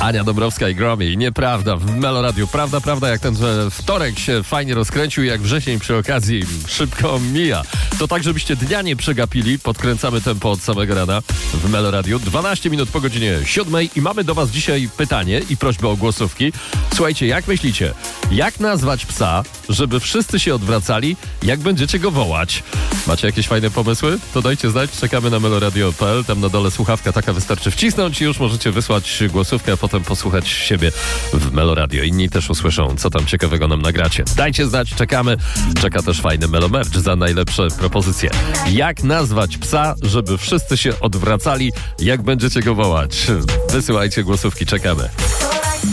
Ania Dąbrowska i Gromi. Nieprawda, w Meloradiu. Prawda, jak ten wtorek się fajnie rozkręcił, jak wrzesień przy okazji szybko mija. To tak, żebyście dnia nie przegapili. Podkręcamy tempo od samego rana w Meloradiu. 12 minut po godzinie 7 i mamy do was dzisiaj pytanie i prośbę o głosówki. Słuchajcie, jak myślicie, jak nazwać psa, żeby wszyscy się odwracali, jak będziecie go wołać? Macie jakieś fajne pomysły? To dajcie znać, czekamy na meloradio.pl. Tam na dole słuchawka taka wystarczy wcisnąć i już możecie wysłać głosówkę, a potem posłuchać siebie w Meloradio. Inni też usłyszą, co tam ciekawego nam nagracie. Dajcie znać, czekamy. Czeka też fajny Melomerch za najlepsze propozycje. Jak nazwać psa, żeby wszyscy się odwracali, jak będziecie go wołać? Wysyłajcie głosówki, czekamy.